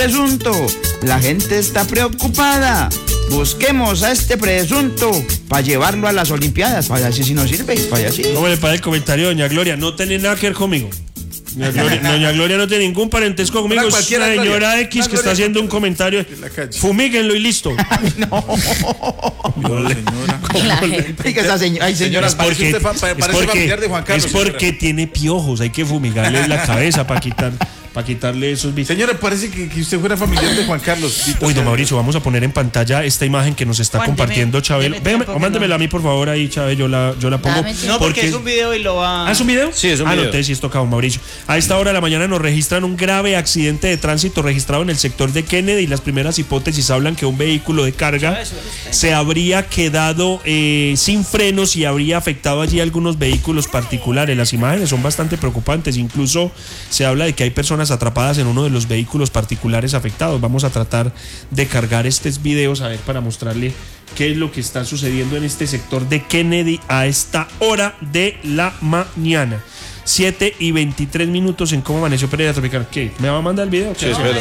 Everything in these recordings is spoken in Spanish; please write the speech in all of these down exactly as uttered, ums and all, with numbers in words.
presunto. La gente está preocupada. Busquemos a este presunto para llevarlo a las Olimpiadas. Para allá sí no sirve, para allá sí. ¿Cómo le parece el comentario, doña Gloria? No tiene nada que ver conmigo. Doña Gloria, doña Gloria no tiene ningún parentesco conmigo. Es una señora Gloria. X una que Gloria está haciendo un comentario. Fumíguenlo y listo. Ay, no. No, señora. Esa señora, ay, señora, es porque, usted, parece es porque, familiar de Juan Carlos, es porque señora. Tiene piojos. Hay que fumigarle la cabeza para quitar. Para quitarle esos bichos. Señora, parece que, que usted fuera familiar de Juan Carlos. Uy, don Mauricio, vamos a poner en pantalla esta imagen que nos está Juan, compartiendo Chabelo. Véame, o mándemela a mí, por favor, ahí, Chabelo, yo la, yo la pongo. No, porque, porque es un video y lo va... ¿Ah, es un video? Sí, es un ah, video. Ah, no, entonces sí es tocado, Mauricio. A esta hora de la mañana nos registran un grave accidente de tránsito registrado en el sector de Kennedy y las primeras hipótesis hablan que un vehículo de carga se habría quedado eh, sin frenos y habría afectado allí algunos vehículos particulares. Las imágenes son bastante preocupantes, incluso se habla de que hay personas atrapadas en uno de los vehículos particulares afectados. Vamos a tratar de cargar estos videos a ver para mostrarle qué es lo que está sucediendo en este sector de Kennedy a esta hora de la mañana. siete y veintitrés minutos en Cómo Amaneció Pereira Tropical. ¿Qué? ¿Me va a mandar el video? Sí, espero.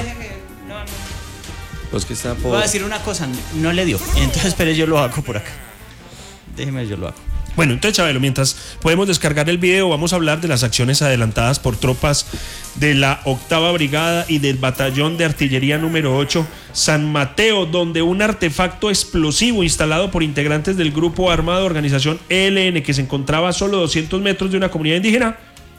Pues que está por... Voy a decir una cosa, no le dio. Entonces, espere, yo lo hago por acá. Déjeme, yo lo hago. Bueno, entonces, Chabelo, mientras podemos descargar el video, vamos a hablar de las acciones adelantadas por tropas de la octava brigada y del batallón de artillería número ocho San Mateo, donde un artefacto explosivo instalado por integrantes del grupo armado organización E L N, que se encontraba a solo doscientos metros de una comunidad indígena,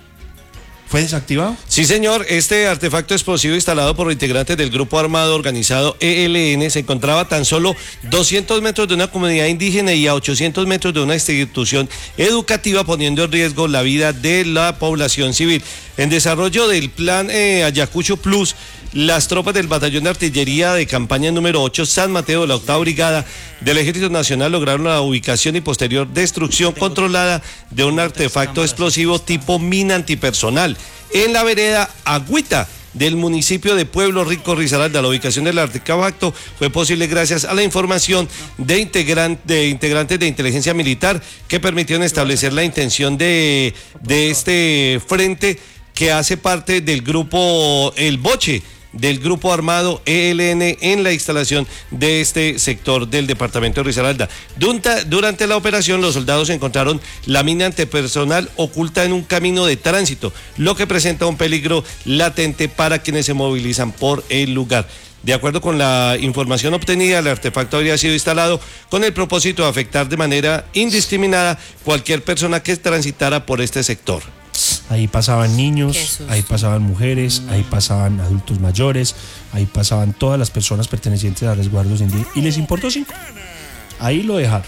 ¿fue desactivado? Sí, señor. Este artefacto explosivo instalado por integrantes del grupo armado organizado E L N se encontraba a tan solo doscientos metros de una comunidad indígena y a ochocientos metros de una institución educativa, poniendo en riesgo la vida de la población civil. En desarrollo del plan eh, Ayacucho Plus, las tropas del batallón de artillería de campaña número ocho San Mateo de la octava brigada del Ejército Nacional lograron la ubicación y posterior destrucción controlada de un artefacto explosivo tipo mina antipersonal en la vereda Agüita del municipio de Pueblo Rico, Risaralda. La ubicación del artefacto fue posible gracias a la información de, integran, de integrantes de inteligencia militar que permitieron establecer la intención de, de este frente que hace parte del grupo El Boche, del grupo armado E L N en la instalación de este sector del departamento de Risaralda. Durante la operación, los soldados encontraron la mina antipersonal oculta en un camino de tránsito, lo que presenta un peligro latente para quienes se movilizan por el lugar. De acuerdo con la información obtenida, el artefacto habría sido instalado con el propósito de afectar de manera indiscriminada cualquier persona que transitara por este sector. Ahí pasaban niños, ahí pasaban mujeres, ahí pasaban adultos mayores, ahí pasaban todas las personas pertenecientes a resguardos indígenas. Y les importó cinco. Ahí lo dejaron.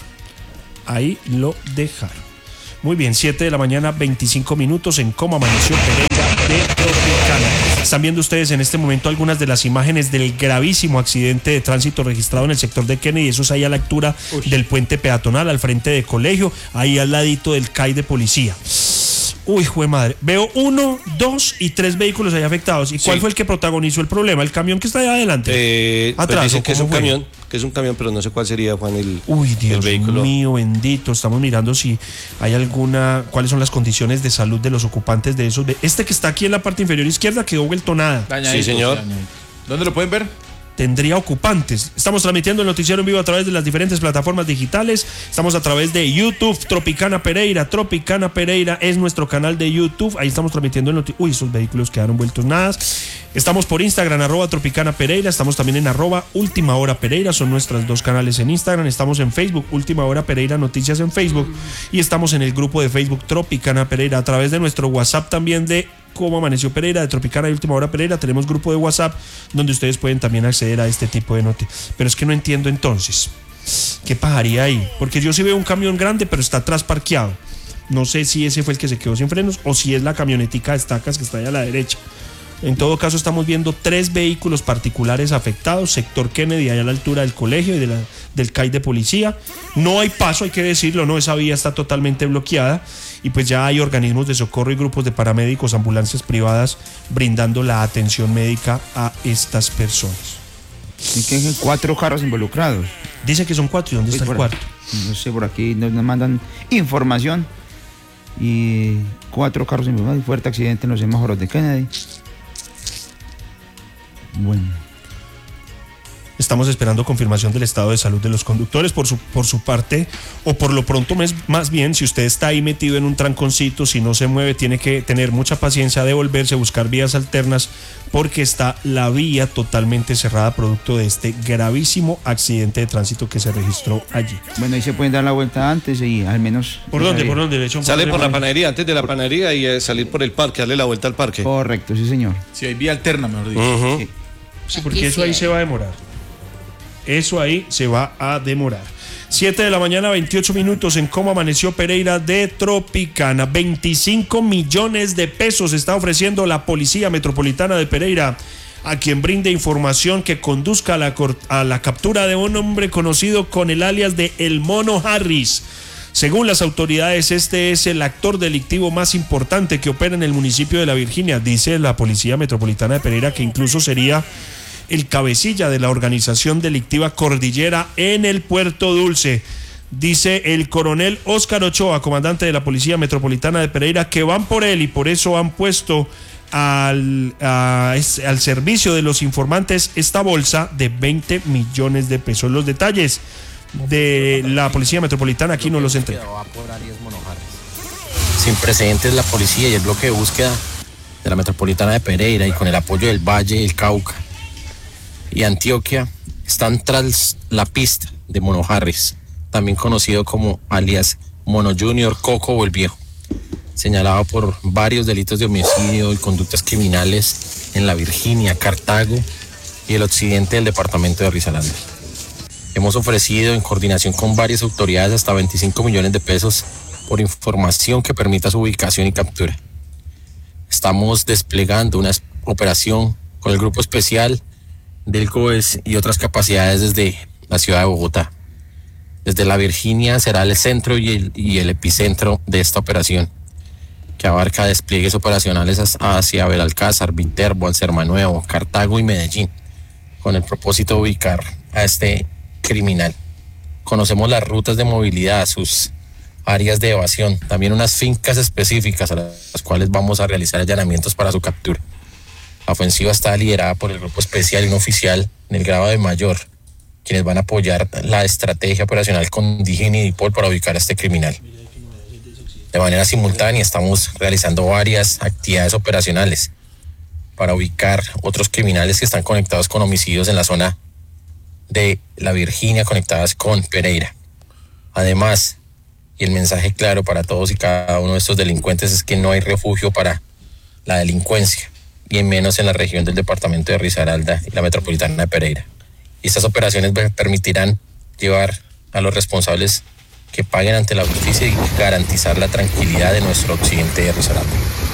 Ahí lo dejaron. Muy bien, siete de la mañana, veinticinco minutos en Cómo Amaneció Pereira de Tropicana. Están viendo ustedes en este momento algunas de las imágenes del gravísimo accidente de tránsito registrado en el sector de Kennedy. Eso es ahí a la altura Uy. del puente peatonal, al frente del colegio, ahí al ladito del C A I de policía. Uy, jue madre. Veo uno, dos y tres vehículos ahí afectados. ¿Y cuál sí. fue el que protagonizó el problema? ¿El camión que está ahí adelante? Eh, Atrás. Pues dicen que es un fue? camión, que es un camión, pero no sé cuál sería, Juan, el, Uy, Dios el vehículo. mío, bendito. Estamos mirando si hay alguna, cuáles son las condiciones de salud de los ocupantes de esos. Este que está aquí en la parte inferior izquierda quedó vuelto nada. Dañadito, sí, señor. Dañadito. ¿Dónde lo pueden ver? Tendría ocupantes. Estamos transmitiendo el noticiero en vivo a través de las diferentes plataformas digitales. Estamos a través de YouTube, Tropicana Pereira. Tropicana Pereira es nuestro canal de YouTube. Ahí estamos transmitiendo el noticiero. Uy, esos vehículos quedaron vueltos nada. Estamos por Instagram, arroba Tropicana Pereira. Estamos también en arroba Última Hora Pereira. Son nuestros dos canales en Instagram. Estamos en Facebook, Última Hora Pereira Noticias en Facebook. Y estamos en el grupo de Facebook Tropicana Pereira. A través de nuestro WhatsApp también de Cómo Amaneció Pereira, de Tropicana y Última Hora Pereira, tenemos grupo de WhatsApp donde ustedes pueden también acceder a este tipo de noticias. Pero es que no entiendo entonces, ¿qué pasaría ahí? Porque yo sí veo un camión grande, pero está atrás parqueado. No sé si ese fue el que se quedó sin frenos o si es la camionetica de estacas que está ahí a la derecha. En todo caso, estamos viendo tres vehículos particulares afectados, sector Kennedy, allá a la altura del colegio y de la, del C A I de policía. No hay paso, hay que decirlo, no, esa vía está totalmente bloqueada y pues ya hay organismos de socorro y grupos de paramédicos, ambulancias privadas brindando la atención médica a estas personas. Y que hay cuatro carros involucrados. Dice que son cuatro, ¿y dónde está el cuarto? No sé, por aquí nos, nos mandan información y cuatro carros involucrados y fuerte accidente en los semáforos de Kennedy. Bueno. Estamos esperando confirmación del estado de salud de los conductores. Por su, por su parte, o por lo pronto más, más bien, si usted está ahí metido en un tranconcito, si no se mueve, tiene que tener mucha paciencia, devolverse, buscar vías alternas, porque está la vía totalmente cerrada producto de este gravísimo accidente de tránsito que se registró allí. Bueno, ahí se pueden dar la vuelta antes y al menos... ¿Por dónde? ¿Por dónde? Le Sale por la panadería, antes de la panadería y eh, salir por el parque, darle la vuelta al parque. Correcto, sí señor. Si hay vía alterna, mejor dicho. Uh-huh. Sí. Sí, porque eso ahí se va a demorar. Eso ahí se va a demorar. siete de la mañana, veintiocho minutos en cómo amaneció Pereira de Tropicana. veinticinco millones de pesos está ofreciendo la Policía Metropolitana de Pereira a quien brinde información que conduzca a la, a la captura de un hombre conocido con el alias de El Mono Harris. Según las autoridades, este es el actor delictivo más importante que opera en el municipio de La Virginia, dice la Policía Metropolitana de Pereira, que incluso sería el cabecilla de la organización delictiva Cordillera en el Puerto Dulce. Dice el coronel Óscar Ochoa, comandante de la Policía Metropolitana de Pereira, que van por él y por eso han puesto al, a, al servicio de los informantes esta bolsa de veinte millones de pesos. Los detalles de la Policía Metropolitana aquí nos los entrega. Sin precedentes, la policía y el bloque de búsqueda de la Metropolitana de Pereira y con el apoyo del Valle, el Cauca y Antioquia están tras la pista de Mono Harris, también conocido como alias Mono Junior, Coco o el Viejo, señalado por varios delitos de homicidio y conductas criminales en La Virginia, Cartago y el occidente del departamento de Risaralda. Hemos ofrecido en coordinación con varias autoridades hasta veinticinco millones de pesos por información que permita su ubicación y captura. Estamos desplegando una operación con el grupo especial del C O E S y otras capacidades desde la ciudad de Bogotá. Desde La Virginia será el centro y el, y el epicentro de esta operación, que abarca despliegues operacionales hacia Belalcázar, Viterbo, Alcermanuevo, Cartago y Medellín, con el propósito de ubicar a este criminal. Conocemos las rutas de movilidad, sus áreas de evasión, también unas fincas específicas a las cuales vamos a realizar allanamientos para su captura. La ofensiva está liderada por el grupo especial y un oficial en el grado de mayor, quienes van a apoyar la estrategia operacional con Digen y Dipol para ubicar a este criminal. De manera simultánea estamos realizando varias actividades operacionales para ubicar otros criminales que están conectados con homicidios en la zona de La Virginia, conectadas con Pereira. Además, y el mensaje claro para todos y cada uno de estos delincuentes es que no hay refugio para la delincuencia, y en menos en la región del departamento de Risaralda y la metropolitana de Pereira. Y estas operaciones permitirán llevar a los responsables que paguen ante la justicia y garantizar la tranquilidad de nuestro occidente de Risaralda.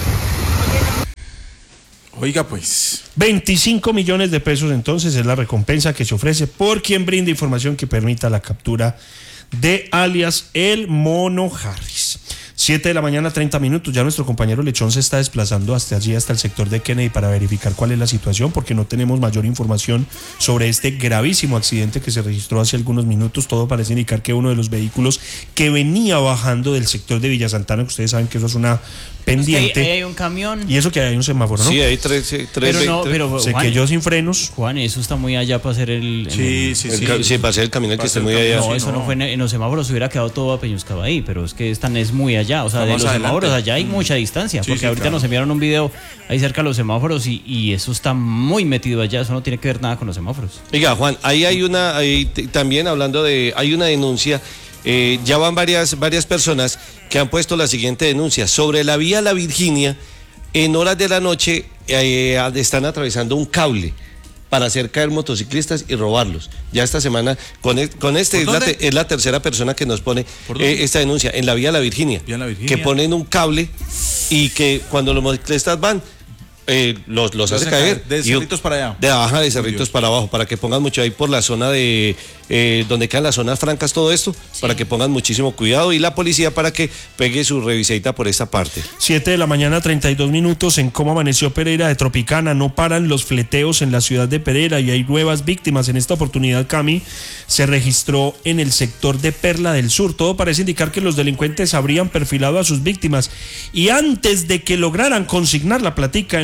Oiga, pues. veinticinco millones de pesos entonces es la recompensa que se ofrece por quien brinde información que permita la captura de alias El Mono Harris. siete de la mañana, treinta minutos. Ya nuestro compañero Lechón se está desplazando hasta allí, hasta el sector de Kennedy, para verificar cuál es la situación, porque no tenemos mayor información sobre este gravísimo accidente que se registró hace algunos minutos. Todo parece indicar que uno de los vehículos que venía bajando del sector de Villa Santana, que ustedes saben que eso es una pendiente. Ahí, ahí hay un camión. Y eso que hay un semáforo, ¿no? Sí, hay tres, tres, Pero no, pero Se Juan, quedó sin frenos. Juan, eso está muy allá para hacer el... Sí, el- sí, El sí. ca- sí, para hacer el camino que esté muy allá. No, Sí, eso no. no. fue en, en los semáforos, hubiera quedado todo apeñuscado ahí, pero es que están es muy allá, o sea, Está de más los adelante. semáforos allá hay mucha distancia, Sí, porque sí, ahorita claro. nos enviaron un video ahí cerca de los semáforos y, y eso está muy metido allá, eso no tiene que ver nada con los semáforos. Oiga, Juan, ahí hay una, ahí t- también hablando de, hay una denuncia, eh, ya van varias, varias personas que han puesto la siguiente denuncia. Sobre la vía La Virginia, en horas de la noche eh, están atravesando un cable para hacer caer motociclistas y robarlos. Ya esta semana, con, e- con este es ¿Por la, dónde? te- es la tercera persona que nos pone ¿Por dónde? eh, esta denuncia, en la vía La Virginia, Vía La Virginia. que ponen un cable y que cuando los motociclistas van, eh, los, los hace hacen caer. caer, de Y- Cerritos para allá. De baja de Cerritos Dios. para abajo, para que pongan mucho ahí por la zona de eh, donde quedan las zonas francas, todo esto, para que pongan muchísimo cuidado, y la policía para que pegue su revisadita por esta parte. siete de la mañana, treinta y dos minutos en cómo amaneció Pereira de Tropicana. No paran los fleteos en la ciudad de Pereira y hay nuevas víctimas. En esta oportunidad, Cami, se registró en el sector de Perla del Sur. Todo parece indicar que los delincuentes habrían perfilado a sus víctimas y antes de que lograran consignar la platica en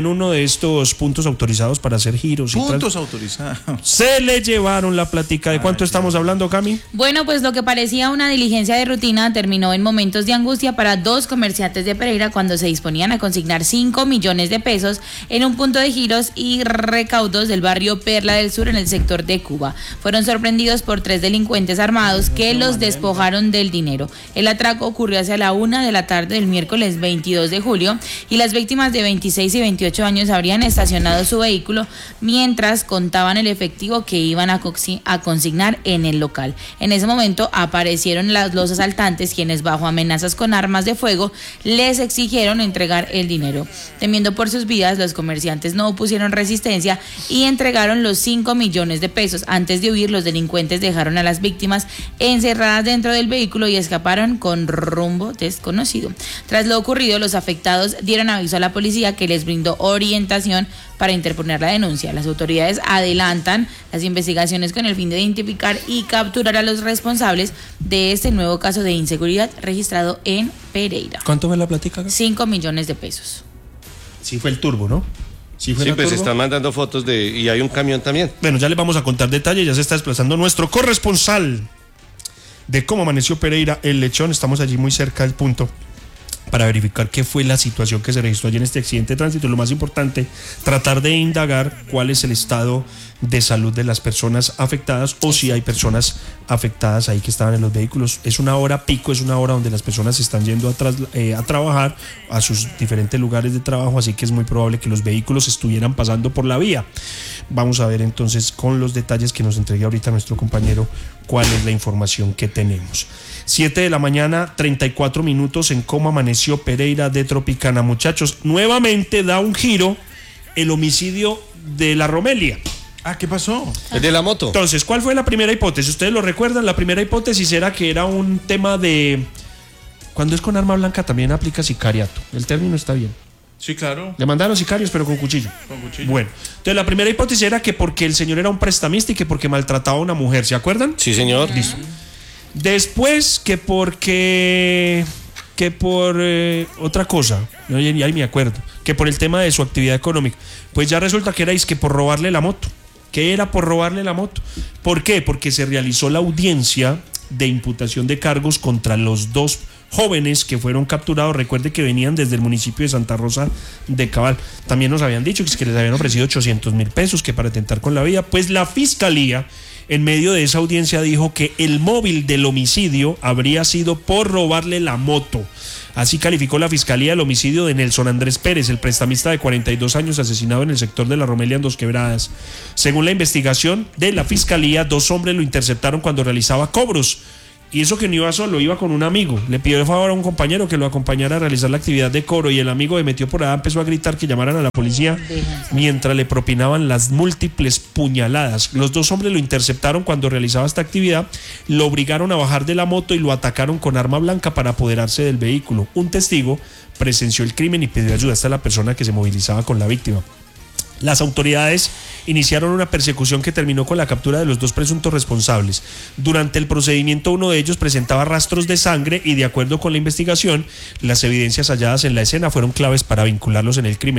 uno de estos puntos autorizados para hacer giros. Puntos y autorizados. Se le llevaron la platica. ¿De cuánto Ay, estamos hablando, Cami? Bueno, pues lo que parecía una diligencia de rutina terminó en momentos de angustia para dos comerciantes de Pereira cuando se disponían a consignar cinco millones de pesos en un punto de giros y recaudos del barrio Perla del Sur en el sector de Cuba. Fueron sorprendidos por tres delincuentes armados que los despojaron del dinero. El atraco ocurrió hacia la una de la tarde del miércoles veintidós de julio y las víctimas de veintiséis y veintiocho años habrían estacionado su vehículo mientras contaban el efectivo que iban a, a consignar en el local. En ese momento aparecieron las, los asaltantes, quienes bajo amenazas con armas de fuego les exigieron entregar el dinero. Temiendo por sus vidas, los comerciantes no opusieron resistencia y entregaron los cinco millones de pesos. Antes de huir, los delincuentes dejaron a las víctimas encerradas dentro del vehículo y escaparon con rumbo desconocido. Tras lo ocurrido, los afectados dieron aviso a la policía, que les brindó orientación para interponer la denuncia. Las autoridades adelantan las investigaciones con el fin de identificar y capturar a los responsables de este nuevo caso de inseguridad registrado en Pereira. ¿Cuánto fue la platica? cinco millones de pesos. Sí fue el turbo, ¿no? Sí, sí pues se están mandando fotos de... y hay un camión también. Bueno, ya les vamos a contar detalles. Ya se está desplazando nuestro corresponsal de cómo amaneció Pereira, el Lechón. Estamos allí muy cerca del punto para verificar qué fue la situación que se registró allí en este accidente de tránsito. Lo más importante, tratar de indagar cuál es el estado de salud de las personas afectadas o si hay personas afectadas ahí que estaban en los vehículos. Es una hora pico, es una hora donde las personas están yendo a, tras, eh, a trabajar a sus diferentes lugares de trabajo, así que es muy probable que los vehículos estuvieran pasando por la vía. Vamos a ver entonces con los detalles que nos entregue ahorita nuestro compañero cuál es la información que tenemos. siete de la mañana, treinta y cuatro minutos en cómo amaneció Pereira de Tropicana. Muchachos, nuevamente da un giro el homicidio de la Romelia. Ah, ¿qué pasó? El de la moto. Entonces, ¿cuál fue la primera hipótesis? ¿Ustedes lo recuerdan? La primera hipótesis era que era un tema de... Cuando es con arma blanca también aplica sicariato. El término está bien. Sí, claro. Le mandaron sicarios, pero con cuchillo. Con cuchillo. Bueno, entonces la primera hipótesis era que porque el señor era un prestamista y que porque maltrataba a una mujer, ¿se acuerdan? Sí, señor. Listo. Después que porque... que por eh, otra cosa, no, ya, ya me acuerdo, que por el tema de su actividad económica. Pues ya resulta que era que por robarle la moto. ¿Qué era por robarle la moto? ¿Por qué? Porque se realizó la audiencia de imputación de cargos contra los dos jóvenes que fueron capturados. Recuerde que venían desde el municipio de Santa Rosa de Cabal. También nos habían dicho que, es que les habían ofrecido ochocientos mil pesos que para atentar con la vida. Pues la fiscalía, en medio de esa audiencia, dijo que el móvil del homicidio habría sido por robarle la moto. Así calificó la fiscalía el homicidio de Nelson Andrés Pérez, el prestamista de cuarenta y dos años asesinado en el sector de la Romelia en Dos Quebradas. Según la investigación de la fiscalía, dos hombres lo interceptaron cuando realizaba cobros. Y eso que no iba solo, iba con un amigo. Le pidió el favor a un compañero que lo acompañara a realizar la actividad de cobro y el amigo le metió por allá, empezó a gritar que llamaran a la policía mientras le propinaban las múltiples puñaladas. Los dos hombres lo interceptaron cuando realizaba esta actividad, lo obligaron a bajar de la moto y lo atacaron con arma blanca para apoderarse del vehículo. Un testigo presenció el crimen y pidió ayuda. Esta es la persona que se movilizaba con la víctima. Las autoridades iniciaron una persecución que terminó con la captura de los dos presuntos responsables. Durante el procedimiento, uno de ellos presentaba rastros de sangre y, de acuerdo con la investigación, las evidencias halladas en la escena fueron claves para vincularlos en el crimen.